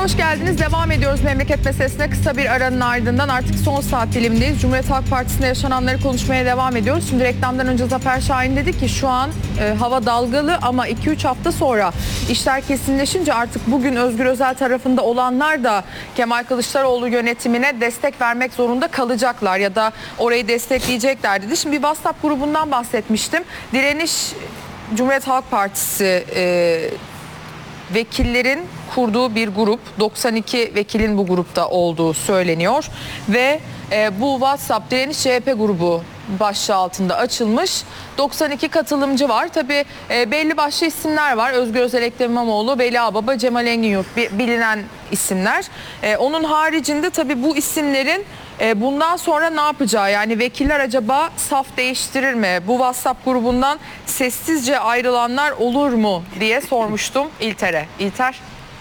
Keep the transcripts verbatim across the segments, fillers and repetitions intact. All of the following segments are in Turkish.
hoş geldiniz. Devam ediyoruz memleket meselesine. Kısa bir aranın ardından artık son saat dilimdeyiz. Cumhuriyet Halk Partisi'nde yaşananları konuşmaya devam ediyoruz. Şimdi reklamdan önce Zafer Şahin dedi ki şu an e, hava dalgalı ama iki üç hafta sonra işler kesinleşince artık bugün Özgür Özel tarafında olanlar da Kemal Kılıçdaroğlu yönetimine destek vermek zorunda kalacaklar ya da orayı destekleyecekler dedi. Şimdi bir WhatsApp grubundan bahsetmiştim. Direniş Cumhuriyet Halk Partisi e, vekillerin kurduğu bir grup, doksan iki vekilin bu grupta olduğu söyleniyor ve e, bu WhatsApp Direniş C H P grubu başlığı altında açılmış. doksan iki katılımcı var. Tabii e, belli başlı isimler var. Özgür Özel, Ekrem İmamoğlu, Veli Ağbaba, Cemal Engin-Yurt bilinen isimler. E, onun haricinde tabii bu isimlerin e, bundan sonra ne yapacağı, yani vekiller acaba saf değiştirir mi? Bu WhatsApp grubundan sessizce ayrılanlar olur mu diye sormuştum İlter'e. İlter.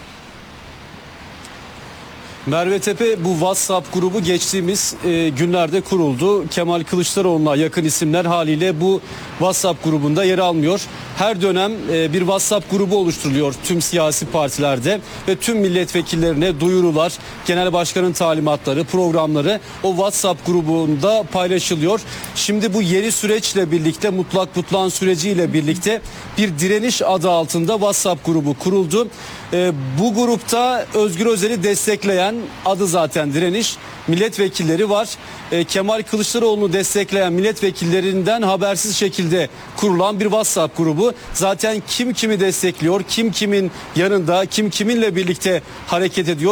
Merve Tepe, bu WhatsApp grubu geçtiğimiz e, günlerde kuruldu. Kemal Kılıçdaroğlu'na yakın isimler haliyle bu WhatsApp grubunda yer almıyor. Her dönem e, bir WhatsApp grubu oluşturuluyor tüm siyasi partilerde ve tüm milletvekillerine duyurular, genel başkanın talimatları, programları o WhatsApp grubunda paylaşılıyor. Şimdi bu yeni süreçle birlikte, mutlak butlan süreciyle birlikte bir direniş adı altında WhatsApp grubu kuruldu. E, bu grupta Özgür Özel'i destekleyen, adı zaten Direniş, milletvekilleri var. E, Kemal Kılıçdaroğlu'nu destekleyen milletvekillerinden habersiz şekilde kurulan bir WhatsApp grubu. Zaten kim kimi destekliyor, kim kimin yanında, kim kiminle birlikte hareket ediyor